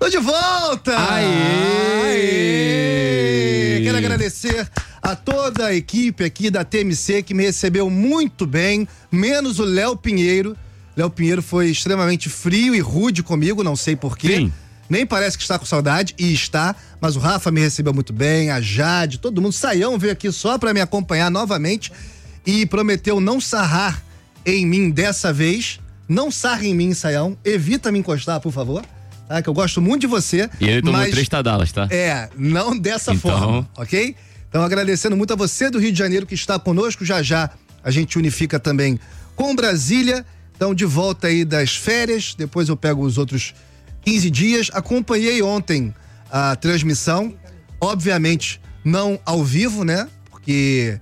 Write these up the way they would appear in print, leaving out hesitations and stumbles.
Tô de volta! Aê! Quero agradecer a toda a equipe aqui da TMC que me recebeu muito bem, menos o Léo Pinheiro. Léo Pinheiro foi extremamente frio e rude comigo, não sei porquê. Sim. Nem parece que está com saudade, e está, mas o Rafa me recebeu muito bem, a Jade, todo mundo. Saião veio aqui só pra me acompanhar novamente e prometeu não sarrar em mim dessa vez. Não sarre em mim, Saião. Evita me encostar, por favor. Tá? Que eu gosto muito de você. E ele tomou 3 tadalas, tá? Não dessa forma, ok? Então, agradecendo muito a você do Rio de Janeiro que está conosco. Já já a gente unifica também com Brasília. Então, de volta aí das férias. Depois eu pego os outros 15 dias. Acompanhei ontem a transmissão. Obviamente, não ao vivo, né? Porque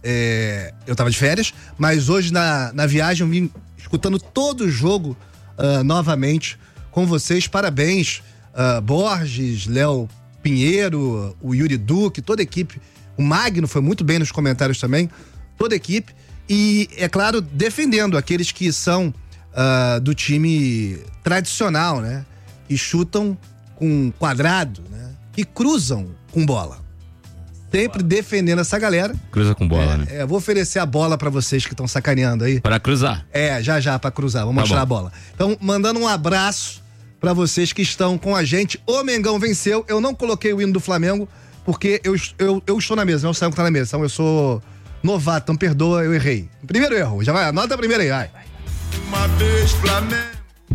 eu tava de férias. Mas hoje, na viagem, eu vim escutando todo o jogo novamente com vocês. Parabéns, Borges, Léo Pinheiro, o Yuri Duque, toda a equipe. O Magno foi muito bem nos comentários também. Toda a equipe. E, é claro, defendendo aqueles que são do time tradicional, né? Que chutam com quadrado, né? Que cruzam com bola. Sempre defendendo essa galera. Cruza com bola, né? Eu vou oferecer a bola pra vocês que estão sacaneando aí. Para cruzar. Já pra cruzar. Vou mostrar a bola. Então, mandando um abraço pra vocês que estão com a gente. O Mengão venceu. Eu não coloquei o hino do Flamengo, porque eu estou na mesa, não sei o que tá na mesa. Então, eu sou novato, então perdoa, eu errei. Primeiro erro. Já vai, anota a primeira aí, vai. Uma vez Flamengo,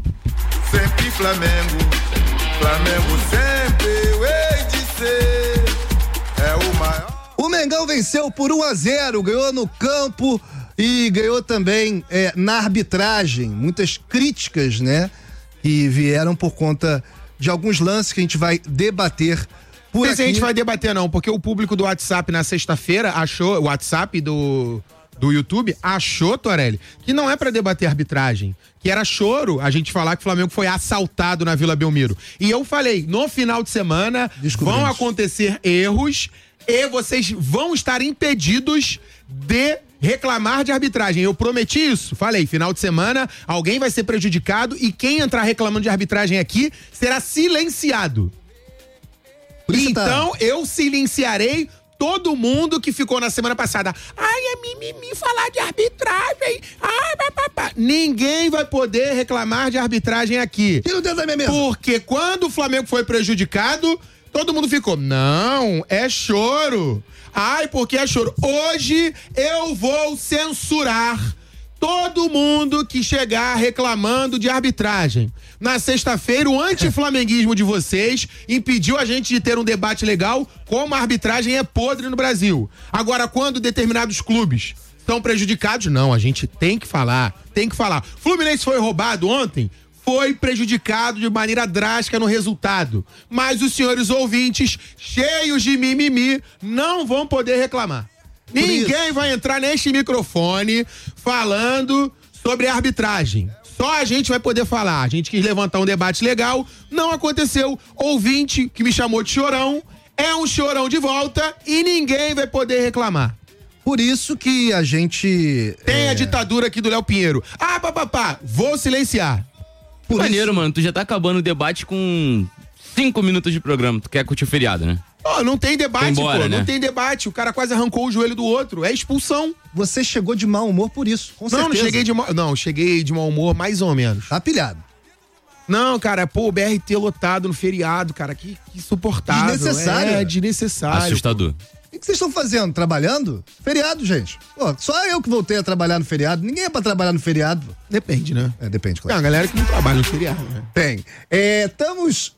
sempre Flamengo, Flamengo sempre eu hei de ser, é o maior. O Mengão venceu por 1-0, ganhou no campo e ganhou também na arbitragem. Muitas críticas, né? Que vieram por conta de alguns lances que a gente vai debater por aqui. Não sei se a gente vai debater não, porque o público do WhatsApp na sexta-feira achou, o WhatsApp do YouTube achou, Torelli, que não é pra debater arbitragem, que era choro a gente falar que o Flamengo foi assaltado na Vila Belmiro. E eu falei, no final de semana vão acontecer erros e vocês vão estar impedidos de reclamar de arbitragem. Eu prometi isso, falei, final de semana alguém vai ser prejudicado e quem entrar reclamando de arbitragem aqui será silenciado. Então eu silenciarei todo mundo que ficou na semana passada. Ai, é mimimi falar de arbitragem. Ai, papapá. Ninguém vai poder reclamar de arbitragem aqui. Tira o dedo da minha mesa. Porque quando o Flamengo foi prejudicado, todo mundo ficou, não, é choro. Ai, porque é choro. Hoje eu vou censurar todo mundo que chegar reclamando de arbitragem. Na sexta-feira, o anti-flamenguismo de vocês impediu a gente de ter um debate legal como a arbitragem é podre no Brasil. Agora, quando determinados clubes estão prejudicados, não, a gente tem que falar, tem que falar. Fluminense foi roubado ontem, foi prejudicado de maneira drástica no resultado. Mas os senhores ouvintes, cheios de mimimi, não vão poder reclamar. Ninguém vai entrar neste microfone falando sobre arbitragem. Só a gente vai poder falar. A gente quis levantar um debate legal, não aconteceu. Ouvinte que me chamou de chorão, é um chorão de volta e ninguém vai poder reclamar. Por isso que a gente... Tem a ditadura aqui do Léo Pinheiro. Ah, papapá, vou silenciar. Maneiro, mano, tu já tá acabando o debate com 5 minutos de programa. Tu quer curtir o feriado, né? Oh, não tem debate, embora, pô, né? não tem debate. O cara quase arrancou o joelho do outro. É expulsão. Você chegou de mau humor por isso, com certeza. Não, cheguei de mau humor mais ou menos. Tá pilhado. Não, cara, pô, o BRT lotado no feriado, cara, que insuportável. Desnecessário. É, desnecessário. Assustador. O que vocês estão fazendo? Trabalhando? Feriado, gente. Pô, só eu que voltei a trabalhar no feriado. Ninguém é pra trabalhar no feriado. Depende, né? Depende, Tem claro. uma galera que não trabalha no feriado, né? Tem. Estamos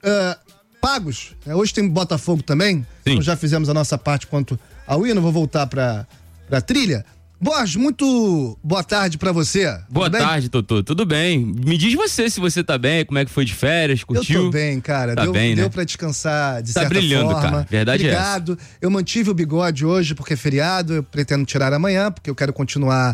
pagos. Hoje tem Botafogo também. Sim. Então já fizemos a nossa parte quanto ao hino. Vou voltar pra trilha. Borges, muito boa tarde pra você. Boa tarde, Totô. Tudo bem? Me diz você se você tá bem, como é que foi de férias, curtiu? Eu tô bem, cara. Tá bem, né? Deu pra descansar de Tá certa brilhando, forma. cara. Verdade é essa. Obrigado. Eu mantive o bigode hoje porque é feriado. Eu pretendo tirar amanhã porque eu quero continuar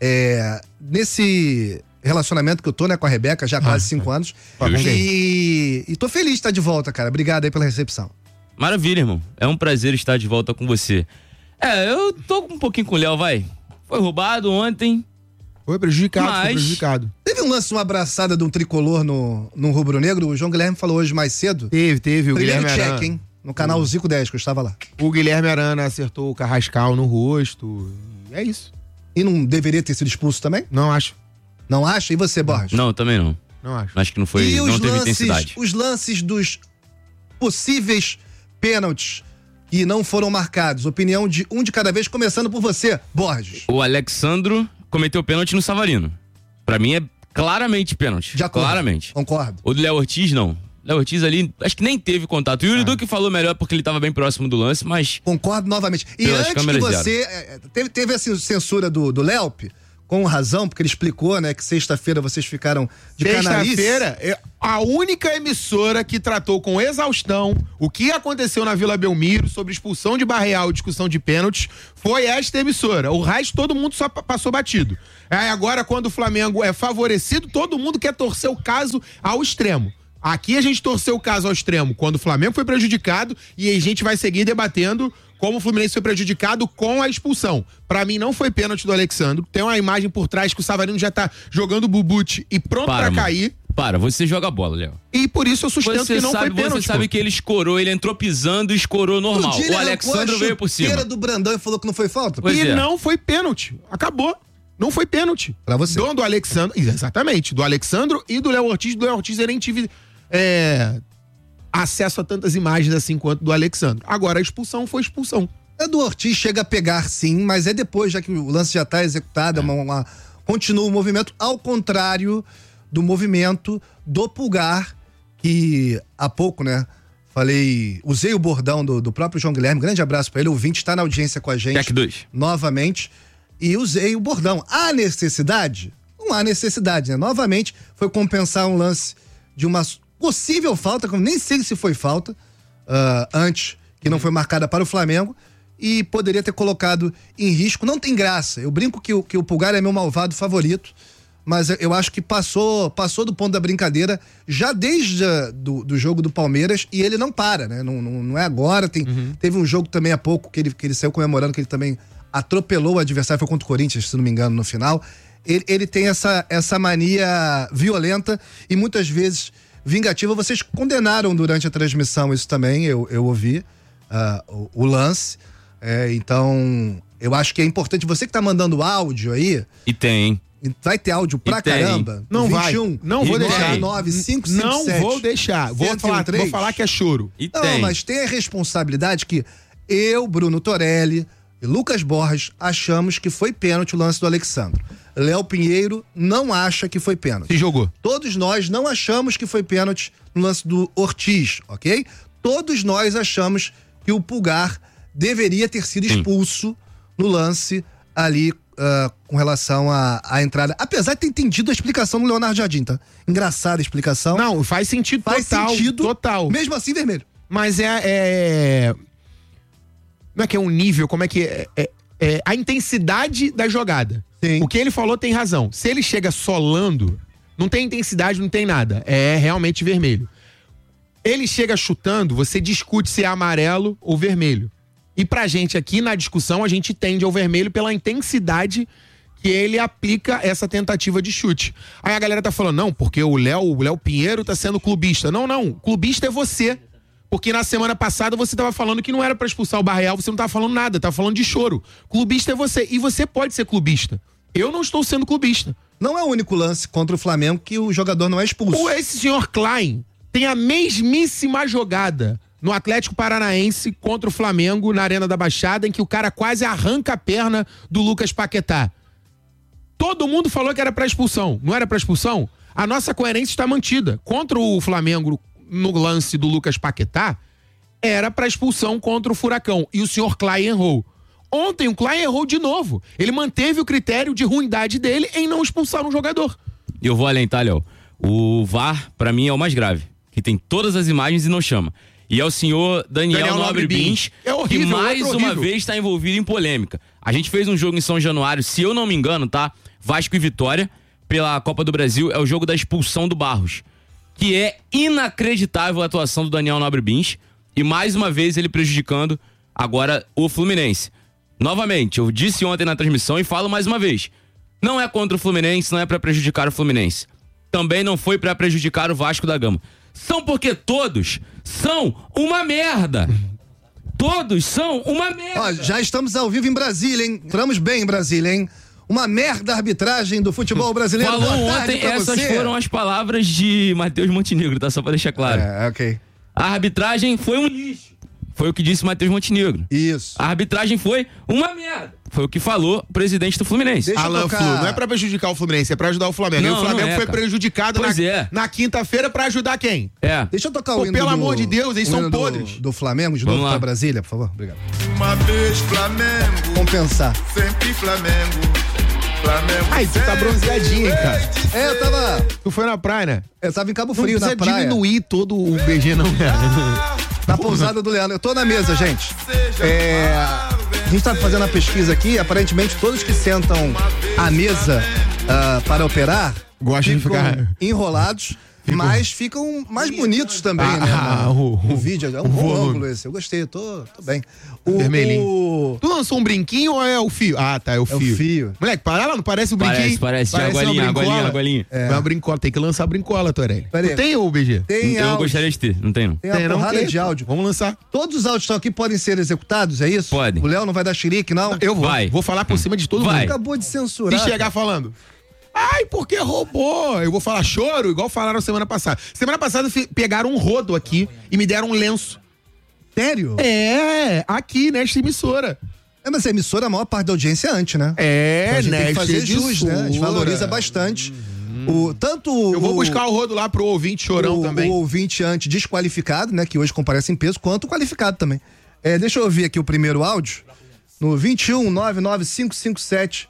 nesse relacionamento que eu tô, né, com a Rebeca, já há quase 5 anos. E tô feliz de estar de volta, cara. Obrigado aí pela recepção. Maravilha, irmão. É um prazer estar de volta com você. Eu tô um pouquinho com o Léo, vai. Foi roubado ontem. Foi prejudicado. Teve um lance, uma abraçada de um tricolor no rubro-negro, o João Guilherme falou hoje mais cedo. Teve. O Primeiro Guilherme check, Arana. hein? No canal Zico 10, que eu estava lá. O Guilherme Arana acertou o Carrascal no rosto. É isso. E não deveria ter sido expulso também? Não acho. Não acha? E você, Borges? Não, também não. Não acho. Acho que não foi, E não teve intensidade. os lances dos possíveis pênaltis que não foram marcados. Opinião de um de cada vez, começando por você, Borges. O Alexandro cometeu pênalti no Savarino. Pra mim é claramente pênalti. De acordo. Claramente. Concordo. O do Léo Ortiz, não. Léo Ortiz ali, acho que nem teve contato. O Yuri Duque falou melhor porque ele tava bem próximo do lance, mas... Concordo novamente. E Pelas antes que câmeras você... Teve a censura do Léup, com razão, porque ele explicou, né, que sexta-feira vocês ficaram de canalice. Sexta-feira, a única emissora que tratou com exaustão o que aconteceu na Vila Belmiro sobre expulsão de Barreal e discussão de pênaltis foi esta emissora. O resto, todo mundo só passou batido. Agora, quando o Flamengo é favorecido, todo mundo quer torcer o caso ao extremo. Aqui a gente torceu o caso ao extremo quando o Flamengo foi prejudicado e a gente vai seguir debatendo como o Fluminense foi prejudicado com a expulsão. Pra mim não foi pênalti do Alexandro. Tem uma imagem por trás que o Savarino já tá jogando bubute e pronto pra cair. Você joga a bola, Léo. E por isso eu sustento que não foi pênalti. Você sabe que ele escorou, ele entrou pisando e escorou normal. O Alexandro veio por cima. Do Brandão e falou que não foi falta? Não foi pênalti. Acabou. Não foi pênalti. Pra você. Do Alexandro, exatamente. Do Alexandro e do Léo Ortiz. Do Léo Ortiz eu nem tive acesso a tantas imagens assim quanto do Alexandro. Agora a expulsão foi expulsão. A do Ortiz chega a pegar sim, mas é depois, já que o lance já tá executado, continua o movimento, ao contrário do movimento do Pulgar, que há pouco, né, usei o bordão do próprio João Guilherme, grande abraço pra ele, o ouvinte está na audiência com a gente. Tec 2. Novamente, e usei o bordão. Há necessidade? Não há necessidade, né? Novamente, foi compensar um lance de uma possível falta, nem sei se foi falta, antes, que não foi marcada para o Flamengo, e poderia ter colocado em risco. Não tem graça. Eu brinco que o Pulgar é meu malvado favorito, mas eu acho que passou do ponto da brincadeira já desde do jogo do Palmeiras, e ele não para, né? Não é agora. Teve um jogo também há pouco que ele saiu comemorando que ele também atropelou o adversário, foi contra o Corinthians, se não me engano, no final. Ele tem essa mania violenta e muitas vezes vingativa. Vocês condenaram durante a transmissão isso também, eu ouvi o lance. Então, eu acho que é importante. Você que tá mandando áudio aí. E tem. Vai ter áudio pra caramba? Não 21, vai. Não vou deixar. 9557. Não vou deixar. Vou falar que é choro. E não, tem. mas tem a responsabilidade que eu, Bruno Torelli e Lucas Borges achamos que foi pênalti o lance do Alexandro. Léo Pinheiro não acha que foi pênalti. Se jogou. Todos nós não achamos que foi pênalti no lance do Ortiz, ok? Todos nós achamos que o Pulgar deveria ter sido expulso no lance ali com relação à entrada. Apesar de ter entendido a explicação do Leonardo Jardim, tá? Engraçada a explicação. Não, faz sentido total. Mesmo assim, vermelho. Mas não é que é um nível, como é que a intensidade da jogada. Sim. O que ele falou tem razão. Se ele chega solando, não tem intensidade, não tem nada. É realmente vermelho. Ele chega chutando, você discute se é amarelo ou vermelho. E pra gente aqui, na discussão, a gente tende ao vermelho pela intensidade que ele aplica essa tentativa de chute. Aí a galera tá falando, não, porque o Léo Pinheiro tá sendo clubista. Não, clubista é você. Porque na semana passada você tava falando que não era pra expulsar o Barreal, você não tava falando nada, tava falando de choro. Clubista é você. E você pode ser clubista. Eu não estou sendo clubista. Não é o único lance contra o Flamengo que o jogador não é expulso. Esse senhor Klein tem a mesmíssima jogada no Atlético Paranaense contra o Flamengo na Arena da Baixada, em que o cara quase arranca a perna do Lucas Paquetá. Todo mundo falou que era pra expulsão. Não era pra expulsão? A nossa coerência está mantida. Contra o Flamengo, no lance do Lucas Paquetá, era pra expulsão contra o Furacão. E o senhor Klein errou. Ontem o Klein errou de novo. Ele manteve o critério de ruindade dele em não expulsar um jogador. E eu vou alentar, Léo. O VAR, pra mim, é o mais grave. Que tem todas as imagens e não chama. E é o senhor Daniel Nobre Bins, que mais uma vez está envolvido em polêmica. A gente fez um jogo em São Januário, se eu não me engano, tá? Vasco e Vitória, pela Copa do Brasil, é o jogo da expulsão do Barros. Que é inacreditável a atuação do Daniel Nobre Bins. E mais uma vez ele prejudicando agora o Fluminense. Novamente, eu disse ontem na transmissão e falo mais uma vez. Não é contra o Fluminense, não é pra prejudicar o Fluminense. Também não foi pra prejudicar o Vasco da Gama. São porque todos são uma merda. Todos são uma merda. Ó, já estamos ao vivo em Brasília, hein? Entramos bem em Brasília, hein? Uma merda a arbitragem do futebol brasileiro. Falou ontem, essas foram as palavras de Matheus Montenegro, tá? Só pra deixar claro. Ok. A arbitragem foi um lixo. Foi o que disse Matheus Montenegro. Isso. A arbitragem foi uma merda. Foi o que falou o presidente do Fluminense. Alan Flu, não é pra prejudicar o Fluminense, é pra ajudar o Flamengo. Não, e o Flamengo não é, foi cara. prejudicado na quinta-feira pra ajudar quem? Deixa eu tocar o hino pelo amor de Deus, eles são podres. Do Flamengo, de Vamos novo lá. pra Brasília, por favor. Obrigado. Uma vez Flamengo, Vamos pensar. sempre Flamengo. Flamengo. Ai, tu tá bronzeadinho, hein, cara. Eu tava... Tu foi na praia, né? Eu tava em Cabo Não Frio, na precisa praia. diminuir todo o BG, não, cara. Na pousada do Leandro. Eu tô na mesa, gente. A gente tá fazendo a pesquisa aqui, aparentemente todos que sentam à mesa para operar Gostam de ficar enrolados, mas ficam mais bonitos também, né? O vídeo, é um bom ângulo esse. Eu gostei, tô bem. Vermelhinho. Tu lançou um brinquinho ou é o fio? Ah, tá, é o fio. É o fio. Moleque, para lá, não parece um brinquinho? Parece. Agualinha. É uma brincola, tem que lançar a brincola, Torelli. Pera aí. Tu tem, ô BG? Tem Eu áudio. gostaria de ter, não tem não. Tem uma porrada de áudio. Vamos lançar. Todos os áudios estão aqui podem ser executados, é isso? Pode. O Léo não vai dar xerique, não? Eu vou. Vai. Vou falar por cima de todo Vai. mundo. Acabou de censurar. Se chegar falando, ai, porque roubou. Eu vou falar choro, igual falaram semana passada. Semana passada pegaram um rodo aqui e me deram um lenço. Sério? Aqui, nesta emissora. Mas a emissora, a maior parte da audiência é antes, né? Então a gente tem que fazer jus, né? A gente valoriza bastante. Eu vou buscar o rodo lá pro ouvinte chorão também. O ouvinte antes desqualificado, né? Que hoje comparece em peso, quanto o qualificado também. Deixa eu ouvir aqui o primeiro áudio. No 21 99557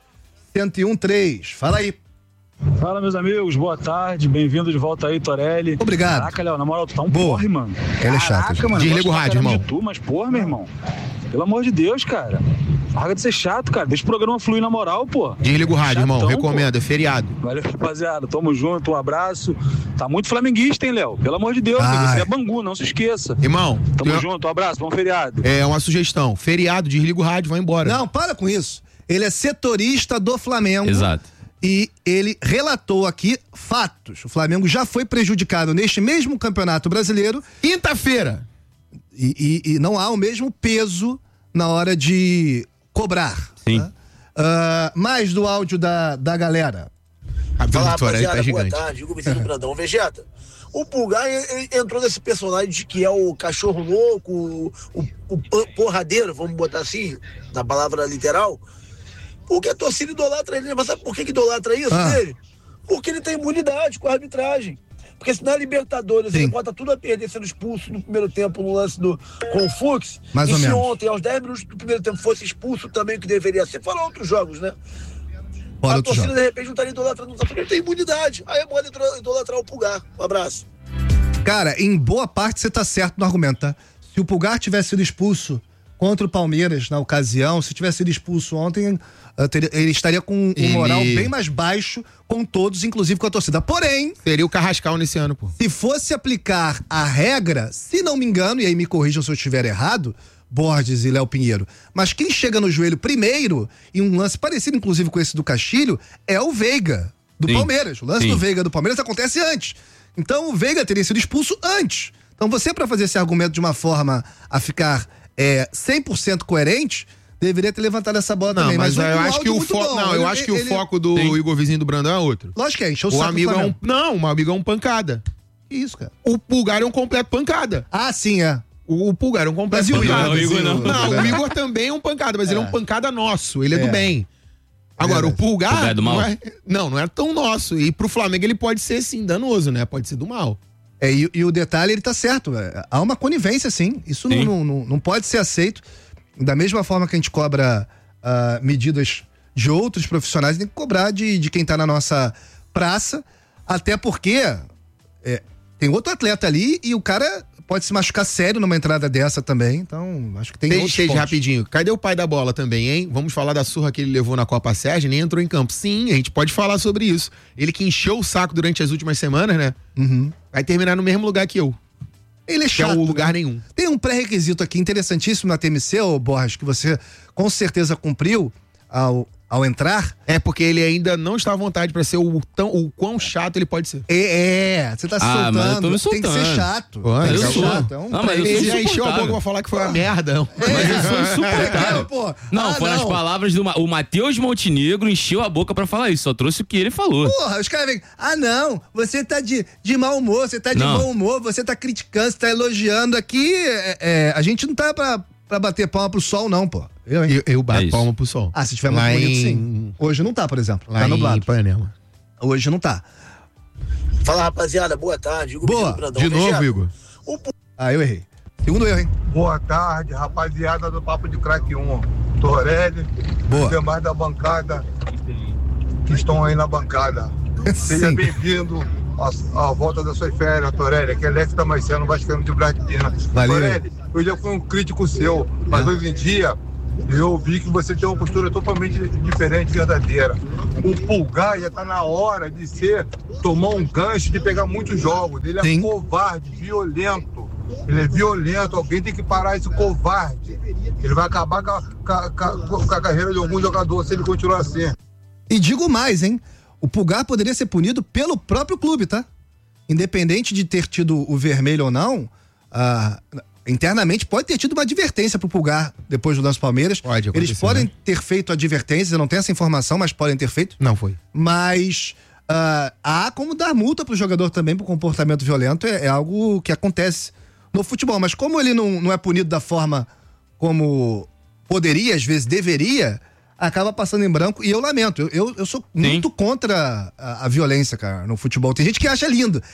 1013. Fala aí. Fala, meus amigos, boa tarde, bem-vindo de volta aí, Torelli. Obrigado. Caraca, Léo, na moral, tu tá um Boa. porre, mano. Ele é chato, Caraca, gente. mano. Desliga o rádio, irmão. De tu, mas porra, meu irmão. Pelo amor de Deus, cara. Larga de ser chato, cara. Deixa o programa fluir na moral, pô. Desliga o rádio, irmão. Chatão, Recomendo, é feriado. Valeu, rapaziada. Tamo junto, um abraço. Tá muito flamenguista, hein, Léo? Pelo amor de Deus, Ai. você é Bangu, não se esqueça. Irmão, Tamo junto, um abraço, bom feriado. é uma sugestão. Feriado, desliga o rádio, vai embora. Não, para com isso. Ele é setorista do Flamengo. Exato. E ele relatou aqui fatos. O Flamengo já foi prejudicado neste mesmo Campeonato Brasileiro. Quinta-feira. E não há o mesmo peso na hora de cobrar. Sim. Tá? Mais do áudio da galera. Fala, Torelli rapaziada, tá boa gigante. tarde, Hugo Vicente Brandão. Vegeta, o Pulgar ele entrou nesse personagem de que é o cachorro louco, o porradeiro, vamos botar assim, na palavra literal, porque a torcida idolatra ele, mas sabe por que idolatra isso dele? Porque ele tem imunidade com a arbitragem. Porque se na Libertadores ele bota tudo a perder sendo expulso no primeiro tempo no lance com o Fux, Mais e ou se menos. ontem, aos 10 minutos do primeiro tempo, fosse expulso também, o que deveria ser, fora outros jogos, né? Fora A outros torcida, jogos. de repente, não estaria idolatrando, porque ele tem imunidade. Aí é moda idolatrar o Pulgar. Um abraço. Cara, em boa parte você tá certo no argumento, tá? Se o Pulgar tivesse sido expulso contra o Palmeiras na ocasião, se tivesse sido expulso ontem, ele estaria com um moral bem mais baixo com todos, inclusive com a torcida. Porém, Seria o Carrascal nesse ano, pô. se fosse aplicar a regra, se não me engano, e aí me corrijam se eu estiver errado, Borges e Léo Pinheiro, mas quem chega no joelho primeiro, em um lance parecido inclusive com esse do Castilho, é o Veiga, do Sim. Palmeiras. O lance Sim. do Veiga do Palmeiras acontece antes. Então o Veiga teria sido expulso antes. Então você, para fazer esse argumento de uma forma a ficar 100% coerente, deveria ter levantado essa bola Não, também. mas eu o acho que áudio o muito foco. bom. Não, eu acho que o foco do Sim. Igor Vizinho do Brandão é outro. Lógico que é, encheu o O saco amigo do é Flamengo. o amigo é um pancada. Que isso, cara? O Pulgar é um completo pancada. Ah, sim, é. O Pulgar é um completo Mas e o pancada. Igor? Não, o Igor não. Não, o Igor também é um pancada, mas ele é um pancada nosso. Ele é do bem. Agora, Verdade. o Pulgar. Pulgar é do mal? Não é tão nosso. E pro Flamengo ele pode ser, sim, danoso, né? Pode ser do mal. E o detalhe, ele tá certo. Há uma conivência, sim. Isso Sim. não pode ser aceito. Da mesma forma que a gente cobra medidas de outros profissionais, tem que cobrar de quem tá na nossa praça. Até porque tem outro atleta ali e o cara pode se machucar sério numa entrada dessa também. Então, acho que tem outros Stage pontos. rapidinho. Cadê o pai da bola também, hein? Vamos falar da surra que ele levou na Copa Sérgio, nem entrou em campo. Sim, a gente pode falar sobre isso. Ele que encheu o saco durante as últimas semanas, né? Vai terminar no mesmo lugar que eu. Ele é Que é chato. o lugar nenhum. Tem um pré-requisito aqui interessantíssimo na TMC, ô Borges, que você com certeza cumpriu ao ao entrar. É porque ele ainda não está à vontade pra ser o quão chato ele pode ser. Você tá se soltando. Mas eu tô me soltando. Tem que ser chato. Tem que ser chato. Mas ele já encheu a boca pra falar que foi uma merda. Mas eu sou insuportável. Não, foram as palavras do o Matheus Montenegro, encheu a boca pra falar isso. Só trouxe o que ele falou. Porra, os caras vêm, não, você tá de mau humor, você tá de bom humor, você tá criticando, você tá elogiando. Aqui, a gente não tá pra bater palma pro sol, não, pô. Eu bato palma pro sol. Se tiver muito bonito, sim. Hoje não tá, por exemplo. Lá tá nublado. em Ipanema. Hoje não tá. Fala, rapaziada, boa tarde. Igor Boa. Brandão. De novo, Igor. Eu errei. Segundo erro, hein? Boa tarde, rapaziada do Papo de Crack 1. Torelli, Boa. os demais da bancada que estão aí na bancada. Seja Sim. bem-vindo à volta das suas férias, Torelli. Aqui é Alex Damasceno, vascaíno de Brasília. Valeu. Torelli, eu já fui um crítico seu, mas hoje em dia eu vi que você tem uma postura totalmente diferente, verdadeira. O Pulgar já tá na hora de tomar um gancho, de pegar muitos jogos. Ele é covarde, violento. Ele é violento, alguém tem que parar esse covarde. Ele vai acabar com a carreira de algum jogador se ele continuar assim. E digo mais, hein? O Pulgar poderia ser punido pelo próprio clube, tá? Independente de ter tido o vermelho ou não, internamente pode ter tido uma advertência pro Pulgar depois do lance Palmeiras. Pode acontecer, eles podem ter feito advertências, eu não tenho essa informação, mas podem ter feito. Não foi. Mas há como dar multa pro jogador também por comportamento violento, é algo que acontece no futebol. Mas como ele não é punido da forma como poderia, às vezes deveria, acaba passando em branco, e eu lamento, eu sou muito contra a violência, cara, no futebol. Tem gente que acha lindo.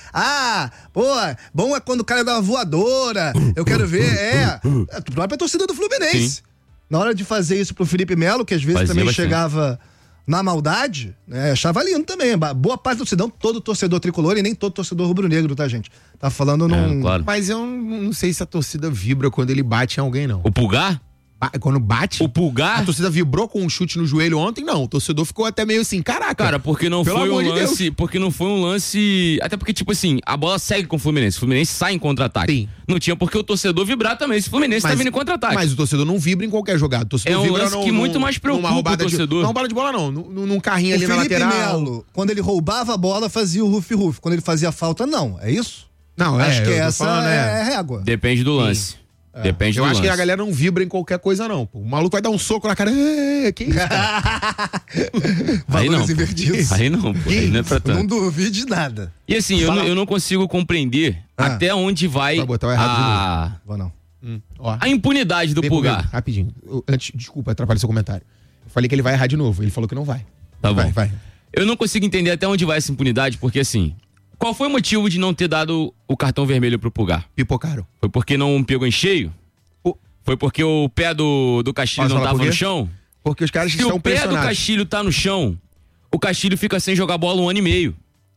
Bom é quando o cara dá uma voadora, eu quero ver, a própria torcida do Fluminense. Sim. Na hora de fazer isso pro Felipe Melo, que às vezes também chegava na maldade, né, achava lindo também. Boa parte do torcedor, todo torcedor tricolor e nem todo torcedor rubro-negro, tá, gente? Tá falando num... Claro. Mas eu não sei se a torcida vibra quando ele bate em alguém, não. O Pulgar? Quando bate, o Pulgar, a torcida vibrou com um chute no joelho ontem, não. O torcedor ficou até meio assim, caraca. Cara, porque não foi um lance, porque não foi um lance, até porque tipo assim, a bola segue com o Fluminense sai em contra-ataque. Sim. Não tinha por que o torcedor vibrar também, se o Fluminense tá vindo em contra-ataque. Mas o torcedor não vibra em qualquer jogada. O torcedor vibra lance que muito mais preocupa o torcedor. Não bola de bola não, num carrinho ali na lateral. Felipe Melo, quando ele roubava a bola, fazia o ruf-ruf. Quando ele fazia falta, não. É isso? Não, acho que essa é a régua. Depende do lance. Sim. Depende do lance. Eu acho que a galera não vibra em qualquer coisa, não. Pô. O maluco vai dar um soco na cara. Que isso, cara? Aí não, aí não, pô. Aí não é pra tanto. Não duvide de nada. E assim, eu não consigo compreender até onde vai botar o errado Vou não. A impunidade do Pulgar. Rapidinho. Desculpa, atrapalhei seu comentário. Eu falei que ele vai errar de novo. Ele falou que não vai. Tá bom. Vai. Eu não consigo entender até onde vai essa impunidade, porque assim... Qual foi o motivo de não ter dado o cartão vermelho pro Pulgar? Pipocaram. Foi porque não pegou em cheio? Foi porque o pé do Castilho não tava no chão? Porque os caras estão pressionados. Se o pé do Castilho tá no chão, o Castilho fica sem jogar bola 1 ano e meio.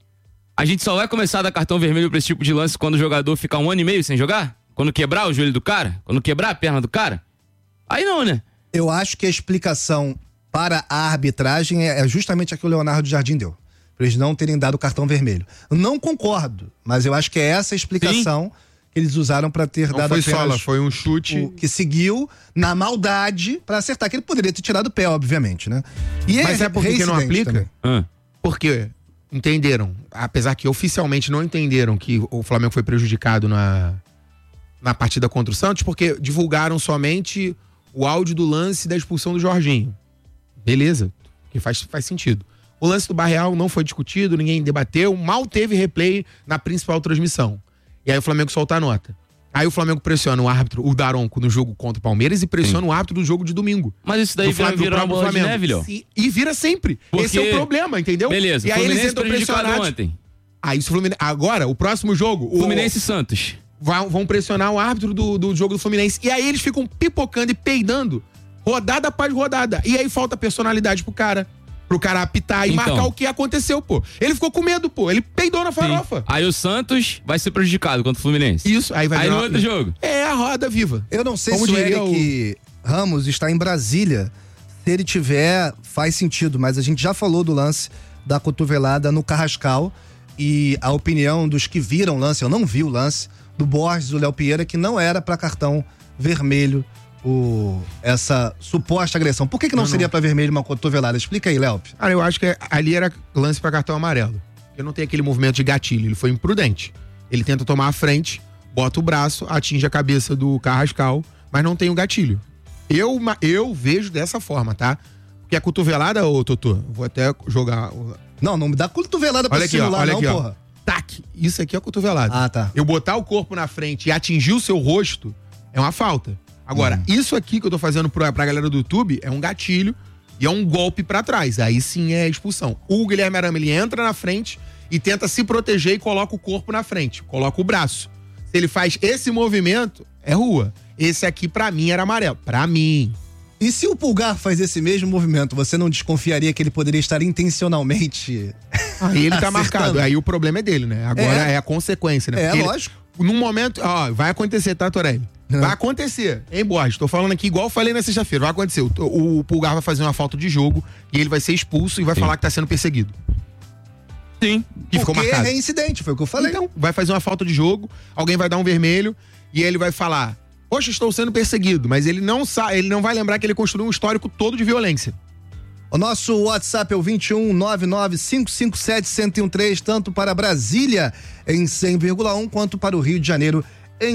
A gente só vai começar a dar cartão vermelho pra esse tipo de lance quando o jogador ficar 1 ano e meio sem jogar? Quando quebrar o joelho do cara? Quando quebrar a perna do cara? Aí não, né? Eu acho que a explicação para a arbitragem é justamente a que o Leonardo Jardim deu. Pra eles não terem dado o cartão vermelho. Eu não concordo, mas eu acho que é essa a explicação que eles usaram pra ter dado apenas... Não foi sola, foi um chute... que seguiu na maldade pra acertar, que ele poderia ter tirado o pé, obviamente, né? Mas é porque não aplica? Porque entenderam, apesar que oficialmente não entenderam que o Flamengo foi prejudicado na partida contra o Santos, porque divulgaram somente o áudio do lance da expulsão do Jorginho. Beleza, que faz sentido. O lance do Barreal não foi discutido, ninguém debateu, mal teve replay na principal transmissão. E aí o Flamengo solta a nota. Aí o Flamengo pressiona o árbitro, o Daronco, no jogo contra o Palmeiras e pressiona o árbitro do jogo de domingo. Mas isso daí vira uma bola de neve, Léo. E vira sempre. Porque... Esse é o problema, entendeu? Beleza, e aí Fluminense eles entram pressionados ontem. Aí o Fluminense... Agora, o próximo jogo... Fluminense e Santos. Vão pressionar o árbitro do jogo do Fluminense. E aí eles ficam pipocando e peidando rodada após rodada. E aí falta personalidade pro cara apitar e marcar o que aconteceu, pô. Ele ficou com medo, pô. Ele peidou na farofa. Sim. Aí o Santos vai ser prejudicado contra o Fluminense. Isso, aí vai Aí no outro jogo. É a roda viva. Eu não sei se o Eric Ramos está em Brasília. Se ele tiver, faz sentido, mas a gente já falou do lance da cotovelada no Carrascal e a opinião dos que viram o lance, eu não vi o lance, do Borges, do Léo Pierre, que não era para cartão vermelho essa suposta agressão. Por que não seria pra vermelho uma cotovelada? Explica aí, Léo. Cara, eu acho que ali era lance pra cartão amarelo. Porque não tem aquele movimento de gatilho, ele foi imprudente. Ele tenta tomar a frente, bota o braço, atinge a cabeça do Carrascal, mas não tem o gatilho. Eu vejo dessa forma, tá? Porque a cotovelada, ô Totô, vou até jogar... Não me dá cotovelada pra simular não, porra. Tac, isso aqui é a cotovelada. Ah, tá. Eu botar o corpo na frente e atingir o seu rosto é uma falta. Agora, isso aqui que eu tô fazendo pra galera do YouTube é um gatilho e é um golpe pra trás. Aí sim é expulsão. O Guilherme Arama, ele entra na frente e tenta se proteger e coloca o corpo na frente. Coloca o braço. Se ele faz esse movimento, é rua. Esse aqui, pra mim, era amarelo. Pra mim. E se o Pulgar faz esse mesmo movimento, você não desconfiaria que ele poderia estar intencionalmente... Aí ele tá marcado. Aí o problema é dele, né? Agora é a consequência, né? Porque lógico. Num momento... Ó, vai acontecer, tá, Torelli? Vai acontecer. Hein, Borges? Tô falando aqui igual eu falei na sexta-feira. Vai acontecer. O Pulgar vai fazer uma falta de jogo e ele vai ser expulso e vai falar que tá sendo perseguido. Sim. Que ficou marcado. É incidente, foi o que eu falei. Então, vai fazer uma falta de jogo, alguém vai dar um vermelho e ele vai falar: poxa, estou sendo perseguido, mas ele não vai lembrar que ele construiu um histórico todo de violência. O nosso WhatsApp é o 2199557113, tanto para Brasília em 100,1 quanto para o Rio de Janeiro em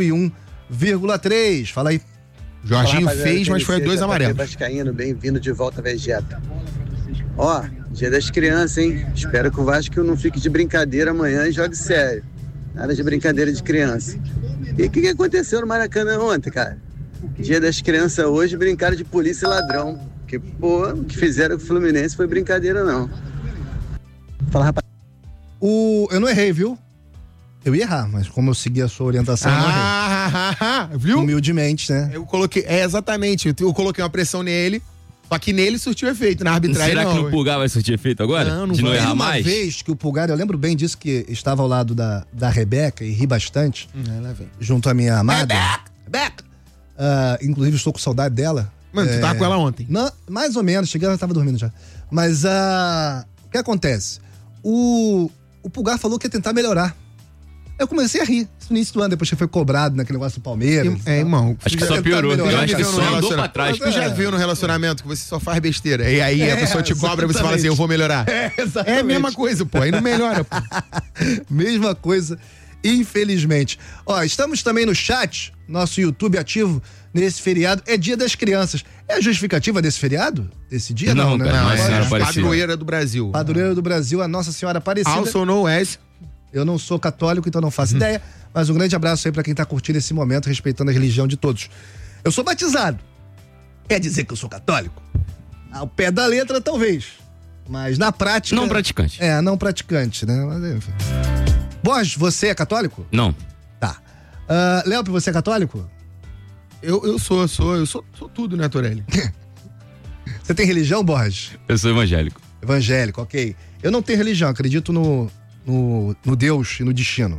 101,3. Fala aí. Jorginho fez, mas foi a 2 amarelos. Vascaíno, bem-vindo de volta, Vegeta. Ó, dia das crianças, hein? Espero que o Vasco não fique de brincadeira amanhã e jogue sério. Nada de brincadeira de criança. E o que aconteceu no Maracanã ontem, cara? Dia das crianças hoje, brincaram de polícia e ladrão. Porque, pô, o que fizeram com o Fluminense foi brincadeira, não. Fala, rapaz. Eu não errei, viu? Eu ia errar, mas como eu segui a sua orientação, eu não errei. Viu? Humildemente, né? Eu coloquei, exatamente, eu coloquei uma pressão nele, só que nele surtiu efeito, na arbitragem Será que no Pulgar vai surtir efeito agora? Não de não vai. errar mais? Uma vez que o Pulgar, eu lembro bem disso, que estava ao lado da Rebeca e ri bastante, junto à minha amada. Rebeca! Inclusive estou com saudade dela. Mano, tu tava com ela ontem? Não, mais ou menos, cheguei, ela tava dormindo já. Mas o que acontece? O Pulgar falou que ia tentar melhorar. Eu comecei a rir, no início do ano, depois que foi cobrado naquele negócio do Palmeiras. Irmão, acho que só piorou. Eu acho que só andou pra trás. Tu já viu no relacionamento que você só faz besteira. E aí a pessoa te cobra e você fala assim, eu vou melhorar. Exatamente. É a mesma coisa, pô. Aí não melhora, pô. Mesma coisa, infelizmente. Ó, estamos também no chat, nosso YouTube ativo nesse feriado. É Dia das Crianças. É a justificativa desse feriado? Desse dia? Não, né? Não, é Padroeira do Brasil. Padroeira do Brasil, a Nossa Senhora Aparecida. Also known as... Eu não sou católico, então não faço ideia, mas um grande abraço aí pra quem tá curtindo esse momento, respeitando a religião de todos. Eu sou batizado. Quer dizer que eu sou católico? Ao pé da letra, talvez. Mas na prática... Não praticante. Não praticante, né? Mas, enfim. Borges, você é católico? Não. Tá. Léo, você é católico? Eu sou tudo, né, Torelli? Você tem religião, Borges? Eu sou evangélico. Evangélico, ok. Eu não tenho religião, acredito no Deus e no destino.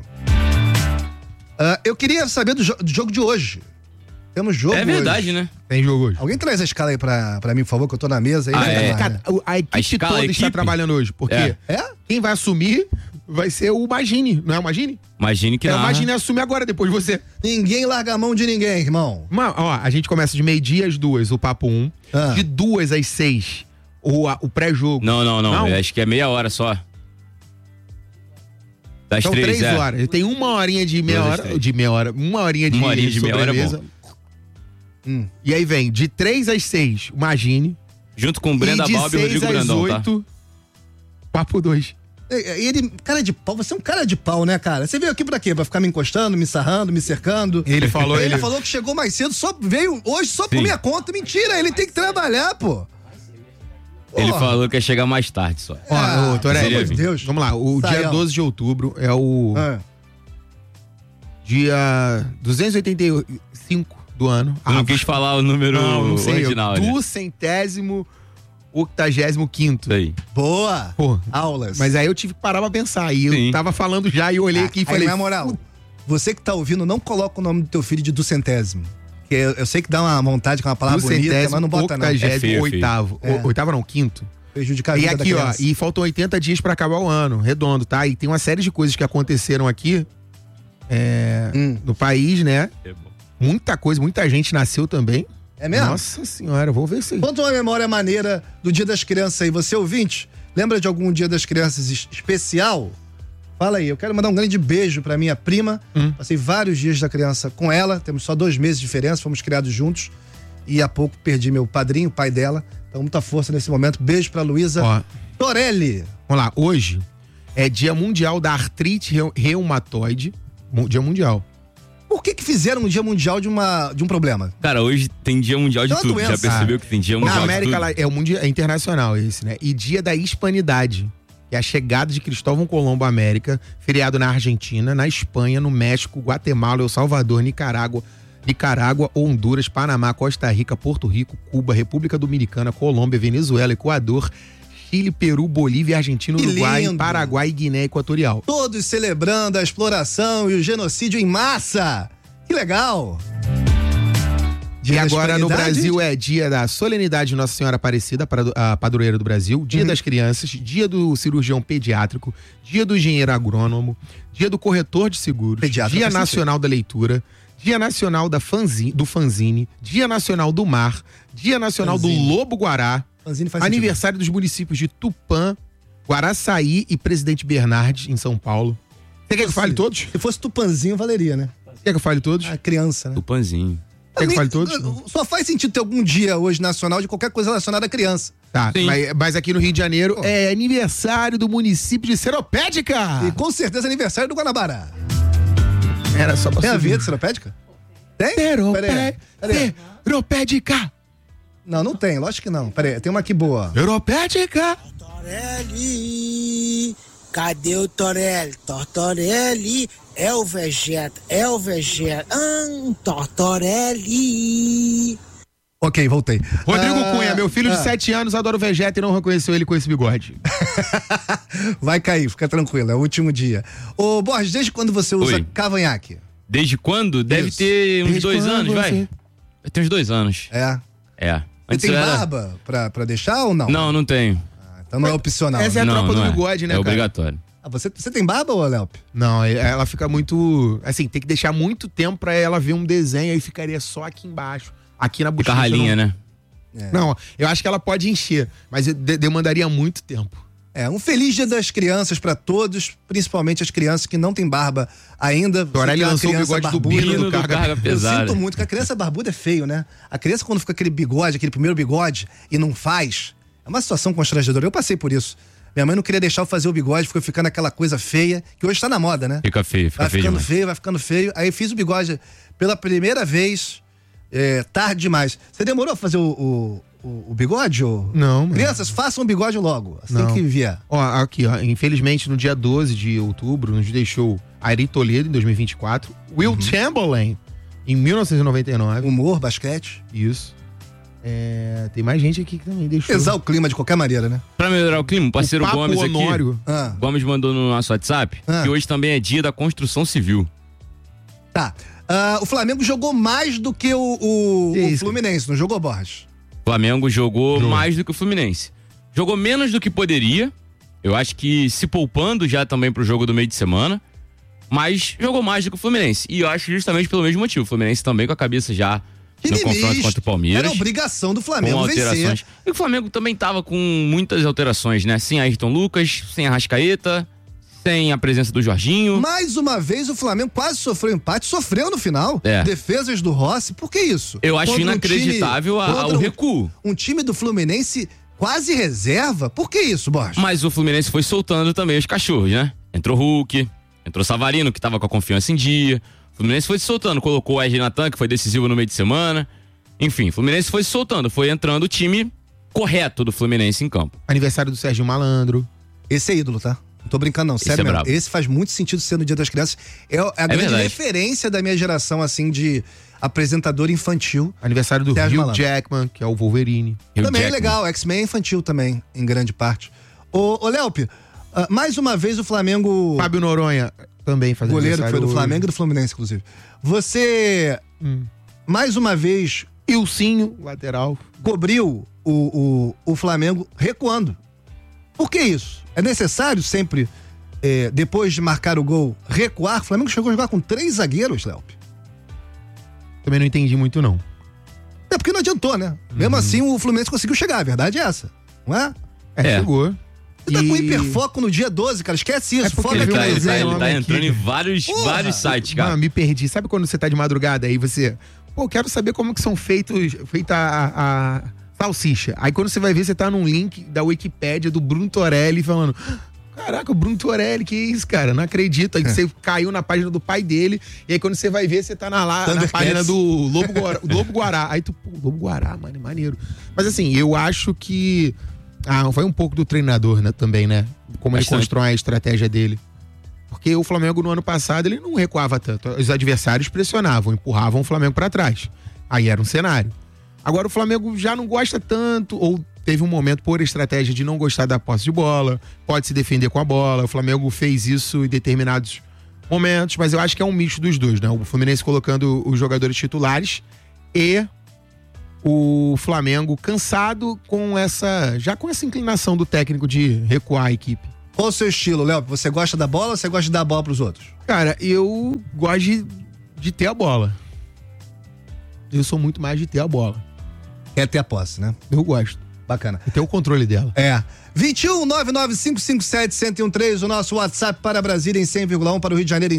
Eu queria saber do jogo de hoje. Temos jogo hoje. É verdade, hoje. Né? Tem jogo hoje. Alguém traz a escala aí pra mim, por favor, que eu tô na mesa. Aí Cara, a equipe toda está trabalhando hoje. Porque quem vai assumir vai ser o Magini. Não é o Magini? Magini que não. O Magini assume agora, depois de você. Ninguém larga a mão de ninguém, irmão. Ó, a gente começa de 12h às 2h, o papo 1. De 2 às 6, o pré-jogo. Não. Acho que é meia hora só. Das São 3 horas. Tem uma horinha de meia hora. Uma horinha de meia hora é bom. E aí vem de 3 às 6, o Magini. Junto com o Brenda Balbi e o Rodrigo Brandão, 8, tá? Papo 2. Ele, cara de pau, você é um cara de pau, né, cara? Você veio aqui pra quê? Pra ficar me encostando, me sarrando, me cercando? Ele falou que chegou mais cedo, só veio hoje só por minha conta. Mentira, ele tem que trabalhar, pô. Ele falou que ia chegar mais tarde só. Torelli, Deus. Vamos lá, o dia 12 de outubro é o dia 285 do ano. Eu não quis falar o número original. Do 185º. Aí. Boa! Pô, aulas. Mas aí eu tive que parar pra pensar. E eu tava falando já e eu olhei aqui e falei... Na moral, você que tá ouvindo, não coloca o nome do teu filho de 200º. Porque eu sei que dá uma vontade com uma palavra bonita, mas não bota não. 88º. Oitavo não, 5º. Prejudicar a vida da criança. E faltam 80 dias pra acabar o ano, redondo, tá? E tem uma série de coisas que aconteceram aqui no país, né? Muita coisa, muita gente nasceu também. É mesmo? Nossa senhora, vou ver isso aí. Conta uma memória maneira do Dia das Crianças aí. Você, ouvinte, lembra de algum Dia das Crianças especial? Fala aí, eu quero mandar um grande beijo pra minha prima. Passei vários dias da criança com ela, temos só 2 meses de diferença, fomos criados juntos. E há pouco perdi meu padrinho, o pai dela. Então, muita força nesse momento. Beijo pra Luísa Torelli. Vamos lá, hoje é Dia Mundial da Artrite Reumatoide. Dia Mundial. Por que fizeram um Dia Mundial de um problema? Cara, hoje tem Dia Mundial de tudo. doença. Já percebeu que tem Dia Mundial Na América de tudo? é o mundial, é internacional esse, né? E Dia da Hispanidade, que é a chegada de Cristóvão Colombo à América, feriado na Argentina, na Espanha, no México, Guatemala, El Salvador, Nicarágua, Honduras, Panamá, Costa Rica, Porto Rico, Cuba, República Dominicana, Colômbia, Venezuela, Equador, Chile, Peru, Bolívia, Argentina, Uruguai, Paraguai e Guiné Equatorial. Todos celebrando a exploração e o genocídio em massa. Que legal! E agora no Brasil é Dia da Solenidade de Nossa Senhora Aparecida, a padroeira do Brasil, Dia das Crianças, Dia do Cirurgião Pediátrico, Dia do Engenheiro Agrônomo, Dia do Corretor de Seguros, Pediatra, Dia Nacional da Leitura, Dia Nacional do Fanzine, Dia Nacional do Mar, Dia Nacional do Lobo Guará, aniversário dos municípios de Tupã, Guaraçaí e Presidente Bernardes, em São Paulo. Você quer que eu fale todos? Se fosse Tupanzinho, valeria, né? Quer que eu fale todos? A criança, né? Tupanzinho. Quer que eu fale todos? Só faz sentido ter algum dia hoje nacional de qualquer coisa relacionada à criança. Tá, mas aqui no Rio de Janeiro é aniversário do município de Seropédica. E com certeza aniversário do Guanabara. Era só pra Tem a vinheta Seropédica? Tem? Seropédica. Não tem, lógico que não. Pera aí, tem uma aqui boa. Seropédica. Tortorelli, cadê o Torelli? Tortorelli é o Vegeta, Tortorelli. Ok, voltei. Rodrigo Cunha, meu filho de 7 anos, adora o Vegeta e não reconheceu ele com esse bigode. Vai cair, fica tranquilo, é o último dia. Ô, Borges, desde quando você usa cavanhaque? Desde quando? Deve ter uns 2 anos, vai? Vai ter uns 2 anos. É? É. Você tem barba pra deixar ou não? Não tenho. Então não é opcional. Essa é a tropa do bigode, né, É cara? obrigatório. Você tem barba, ô Léo? Não, ela fica muito... Assim, tem que deixar muito tempo pra ela ver um desenho, aí ficaria só aqui embaixo. Aqui na bochecha. Fica ralinha, né? Não, eu acho que ela pode encher, mas demandaria muito tempo. Um feliz Dia das Crianças pra todos, principalmente as crianças que não têm barba ainda. Torelli lançou o bigode do Bino do Carga Pesada. Eu sinto muito que a criança barbuda é feio, né? A criança quando fica aquele bigode, aquele primeiro bigode, e não faz, é uma situação constrangedora. Eu passei por isso. Minha mãe não queria deixar eu fazer o bigode, ficou ficando aquela coisa feia, que hoje tá na moda, né? Fica feio, vai ficando feio. Aí fiz o bigode pela primeira vez, tarde demais. Você demorou a fazer o bigode? Ou... Não. Crianças, façam o bigode logo, assim que vier. Aqui, infelizmente no dia 12 de outubro nos deixou Ari Toledo em 2024, Will Chamberlain em 1999. Humor, basquete. Isso. Tem mais gente aqui que também deixou. Pesar o clima de qualquer maneira, né? Pra melhorar o clima, o parceiro Gomes Honório. aqui. Gomes mandou no nosso WhatsApp que hoje também é dia da construção civil. Tá. O Flamengo jogou mais do que o Fluminense, não jogou, Borges? O Flamengo jogou mais do que o Fluminense. Jogou menos do que poderia. Eu acho que se poupando já também pro jogo do meio de semana. Mas jogou mais do que o Fluminense. E eu acho justamente pelo mesmo motivo. O Fluminense também com a cabeça já no confronto contra o Palmeiras. Era obrigação do Flamengo vencer. E o Flamengo também tava com muitas alterações, né? Sem Ayrton Lucas, sem Arrascaeta, sem a presença do Jorginho. Mais uma vez o Flamengo quase sofreu empate, sofreu no final. Defesas do Rossi, por que isso? Eu acho inacreditável o recuo. Um time do Fluminense quase reserva, por que isso, Borges? Mas o Fluminense foi soltando também os cachorros, né? Entrou Hulk, entrou Savarino, que tava com a confiança em dia. O Fluminense foi se soltando, colocou o Wesley Natan, que foi decisivo no meio de semana. Enfim, o Fluminense foi se soltando, foi entrando o time correto do Fluminense em campo. Aniversário do Sérgio Malandro. Esse é ídolo, tá? Não tô brincando não, sério mesmo. Esse faz muito sentido ser no Dia das Crianças. É a grande referência da minha geração, assim, de apresentador infantil. Aniversário do Hugh Jackman, que é o Wolverine. Também é legal, X-Men é infantil também, em grande parte. Ô Léope, mais uma vez o Flamengo... Fábio Noronha também faz goleiro que foi do Flamengo e do Fluminense, inclusive. Você, mais uma vez... Ilcinho, lateral. Cobriu o Flamengo recuando. Por que isso? É necessário sempre, depois de marcar o gol, recuar? O Flamengo chegou a jogar com 3 zagueiros, Léo. também não entendi muito, não. É porque não adiantou, né? Mesmo assim, o Fluminense conseguiu chegar, a verdade é essa, não é? Chegou. Você tá com hiperfoco no dia 12, cara, esquece isso. Foca ele tá entrando em vários sites, cara. Mano, me perdi. Sabe quando você tá de madrugada aí você... Pô, quero saber como que são feita a salsicha. Aí quando você vai ver, você tá num link da Wikipédia do Bruno Torelli falando... Caraca, o Bruno Torelli, que isso, cara? Não acredito. Aí você caiu na página do pai dele. E aí quando você vai ver, você tá na página do Lobo Guará. Aí tu, pô, Lobo Guará, mano, maneiro. Mas assim, eu acho que... foi um pouco do treinador, né, também, né? Como ele constrói a estratégia dele. Porque o Flamengo no ano passado, ele não recuava tanto. Os adversários pressionavam, empurravam o Flamengo pra trás. Aí era um cenário. Agora o Flamengo já não gosta tanto, ou teve um momento por estratégia de não gostar da posse de bola, pode se defender com a bola. O Flamengo fez isso em determinados momentos, mas eu acho que é um misto dos dois, né? O Fluminense colocando os jogadores titulares e o Flamengo cansado com essa inclinação do técnico de recuar a equipe. Qual o seu estilo, Léo? Você gosta da bola ou você gosta de dar a bola pros outros? Cara, eu gosto de ter a bola. Eu sou muito mais de ter a bola. Quer ter a posse, né? Eu gosto. Bacana. E ter o controle dela. 21-99557-1013, o nosso WhatsApp para Brasília em 100,1, para o Rio de Janeiro em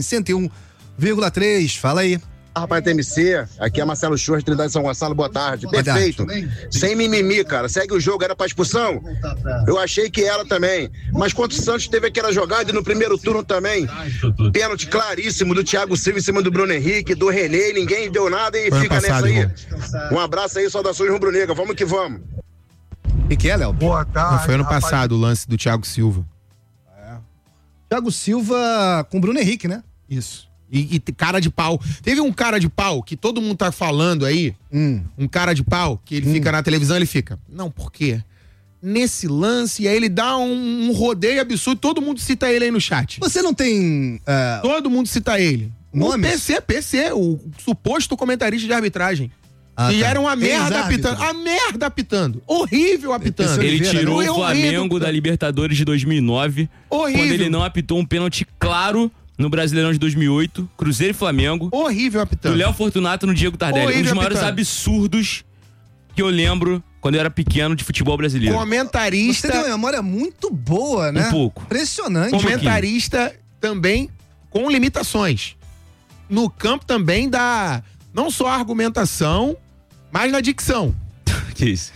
101,3. Fala aí. Rapaz, TMC, aqui é Marcelo Churras, Trindade São Gonçalo, boa tarde. Perfeito. Sem mimimi, cara. Segue o jogo, era pra expulsão? Eu achei que era também. Mas quando o Santos teve aquela jogada e no primeiro turno também, pênalti claríssimo do Thiago Silva em cima do Bruno Henrique, do René, ninguém deu nada e fica nessa aí. Um abraço aí, saudações rubro-negra. Vamos que vamos. O que é, Léo? Boa tarde. Foi ano passado o lance do Thiago Silva. Thiago Silva com Bruno Henrique, né? Isso. E cara de pau. Teve um cara de pau que todo mundo tá falando aí. Um cara de pau que ele fica na televisão, ele fica. Não, por quê? Nesse lance, e aí ele dá um rodeio absurdo, todo mundo cita ele aí no chat. Você não tem... Todo mundo cita ele. Nomes? O PC, o suposto comentarista de arbitragem. E era uma merda apitando. A merda apitando. Horrível apitando. Ele tirou o Flamengo da Libertadores de 2009. Horrível. Quando ele não apitou um pênalti claro no Brasileirão de 2008, Cruzeiro e Flamengo. Horrível apitando. Do Léo Fortunato no Diego Tardelli. Horrível um dos maiores apitando. absurdos que eu lembro quando eu era pequeno de futebol brasileiro. Comentarista... Você tem uma memória muito boa, né? Um pouco. Impressionante. Comentarista também com limitações. No campo também dá não só a argumentação, mas na dicção. Que isso?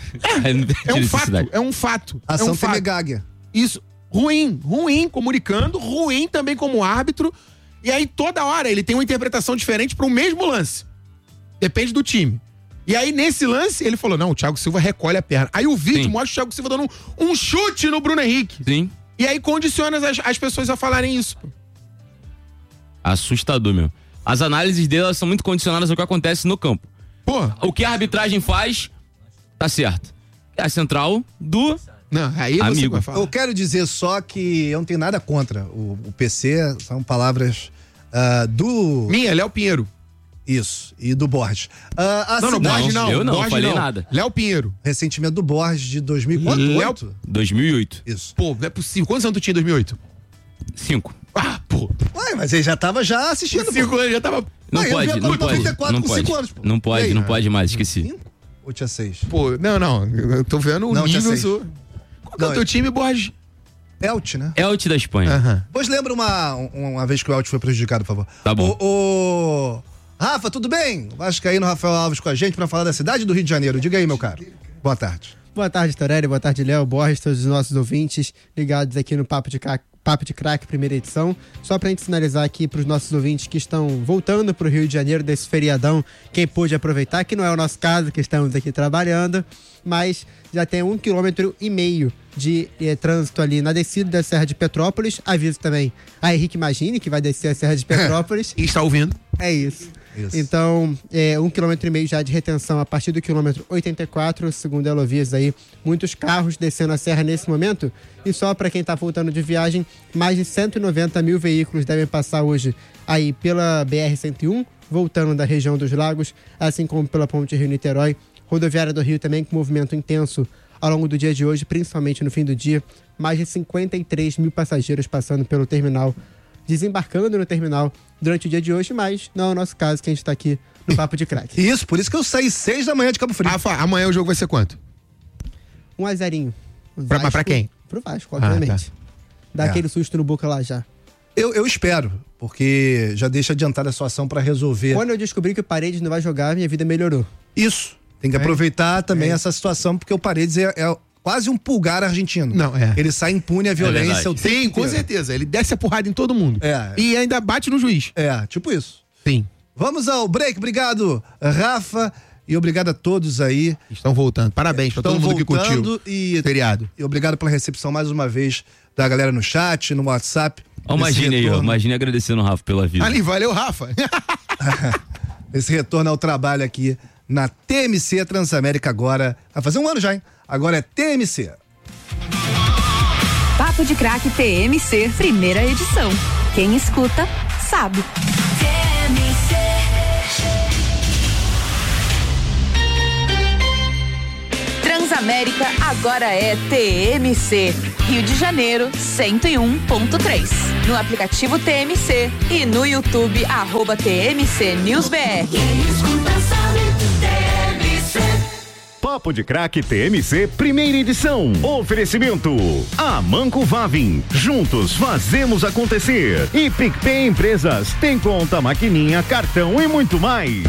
É um fato. Ação Temegáguia. Isso. Ruim comunicando, ruim também como árbitro. E aí toda hora ele tem uma interpretação diferente para o mesmo lance. Depende do time. E aí nesse lance ele falou, não, o Thiago Silva recolhe a perna. Aí o vídeo mostra o Thiago Silva dando um chute no Bruno Henrique. Sim. E aí condiciona as pessoas a falarem isso. Assustador, meu. As análises delas são muito condicionadas ao que acontece no campo. O que a arbitragem faz, tá certo. É a central do... Não, aí amigo. Você vai falar. Eu quero dizer só que eu não tenho nada contra o PC, são palavras do... Minha, Léo Pinheiro. Isso, e do Borges. Borges não. Eu não Borges falei não. nada. Léo Pinheiro. Ressentimento do Borges de 2008. 2008. Isso. Pô, não é possível. Quantos anos tu tinha em 2008? 5. Pô. Ué, mas ele já tava assistindo. 5 anos, já tava... Não eu vi a Copa 94 com 5 anos, pô. Não pode, E aí? não pode mais, esqueci. 5 ou tinha 6? Pô, não. Eu tô vendo o Não, tinha nível... 6. Qual que é o teu time, Borges? Elche, né? Elche da Espanha. Pois lembra uma vez que o Elche foi prejudicado, por favor. Tá bom. Rafa, tudo bem? Vascaíno Rafael Alves com a gente pra falar da cidade do Rio de Janeiro. Diga aí, meu caro. Boa tarde. Boa tarde, Torelli. Boa tarde, Léo, Borges, todos os nossos ouvintes ligados aqui no Papo de Craque, primeira edição. Só pra gente sinalizar aqui pros nossos ouvintes que estão voltando pro Rio de Janeiro desse feriadão, quem pôde aproveitar, que não é o nosso caso, que estamos aqui trabalhando, mas já tem 1,5 km de trânsito ali na descida da Serra de Petrópolis. Aviso também a Henrique Magini, que vai descer a Serra de Petrópolis. E está ouvindo. É isso. Então, 1,5 km já de retenção a partir do quilômetro 84, segundo a Elovias aí, muitos carros descendo a serra nesse momento. E só para quem está voltando de viagem, mais de 190 mil veículos devem passar hoje aí pela BR-101, voltando da região dos Lagos, assim como pela Ponte Rio-Niterói. Rodoviária do Rio também com movimento intenso ao longo do dia de hoje, principalmente no fim do dia. Mais de 53 mil passageiros passando pelo terminal, desembarcando no terminal durante o dia de hoje, mas não é o nosso caso, que a gente tá aqui no Papo de Craque. Isso, por isso que eu saí 6 da manhã de Cabo Frio. Rafa, amanhã o jogo vai ser quanto? 1-0. Mas pra quem? Pro Vasco, obviamente. Tá. Dá aquele susto no Boca lá já. Eu espero, porque já deixa adiantada a situação pra resolver. Quando eu descobri que o Paredes não vai jogar, minha vida melhorou. Isso. Tem que aproveitar também essa situação, porque o Paredes é quase um pulgar argentino. Não, Ele sai impune à violência. Sim, com certeza. Ele desce a porrada em todo mundo. E ainda bate no juiz. Tipo isso. Sim. Vamos ao break. Obrigado, Rafa. E obrigado a todos aí. Estão voltando. Parabéns pra todo mundo que curtiu. Feriado. E obrigado pela recepção mais uma vez da galera no chat, no WhatsApp. Imagine aí, imagine agradecendo o Rafa pela vida. Ali, valeu, Rafa. Esse retorno ao trabalho aqui na TMC Transamérica agora. Vai fazer um ano já, hein? Agora é TMC. Papo de Craque TMC, primeira edição. Quem escuta, sabe. TMC. Transamérica agora é TMC. Rio de Janeiro, 101.3. No aplicativo TMC e no YouTube, @TMC News BR. Quem escuta sabe, TMC. Papo de Craque TMC, primeira edição. Oferecimento: Amanco Vavin. Juntos fazemos acontecer. E PicPay Empresas. Tem conta, maquininha, cartão e muito mais.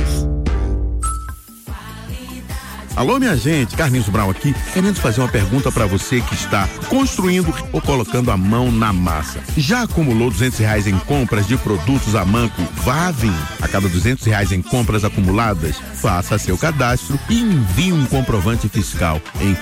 Alô, minha gente, Carlinhos Brown aqui, querendo fazer uma pergunta para você que está construindo ou colocando a mão na massa. Já acumulou R$200 em compras de produtos Amanco Vavin? A cada R$200 em compras acumuladas, faça seu cadastro e envie um comprovante fiscal em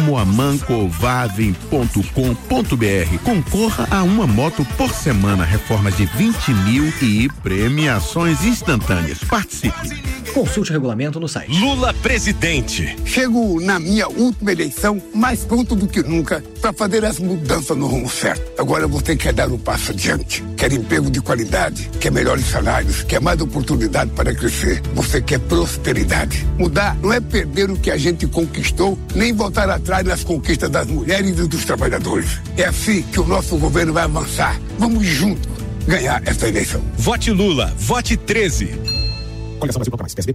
promoamancovavin.com.br. Concorra a uma moto por semana, reformas de 20 mil e premiações instantâneas. Participe. Consulte o regulamento no site. Lula presidente. Chego na minha última eleição mais pronto do que nunca para fazer essa mudança no rumo certo. Agora você quer dar um passo adiante, quer emprego de qualidade, quer melhores salários, quer mais oportunidade para crescer. Você quer prosperidade. Mudar não é perder o que a gente conquistou, nem voltar atrás nas conquistas das mulheres e dos trabalhadores. É assim que o nosso governo vai avançar. Vamos juntos ganhar essa eleição. Vote Lula, vote 13. Coligação Brasil Pouca Mais, PSB.